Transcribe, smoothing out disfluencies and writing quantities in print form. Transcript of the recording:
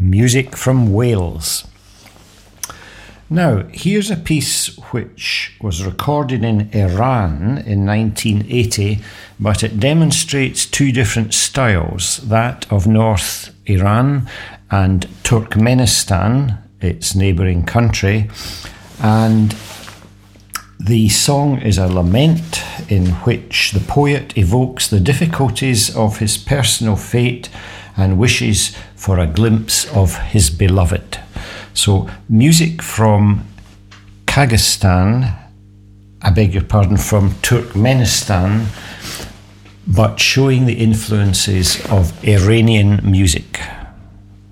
Music from Wales. Now, here's a piece which was recorded in Iran in 1980, but it demonstrates two different styles, that of North Iran and Turkmenistan, its neighbouring country, and the song is a lament in which the poet evokes the difficulties of his personal fate and wishes for a glimpse of his beloved. So, music from Kyrgyzstan, from Turkmenistan, but showing the influences of Iranian music.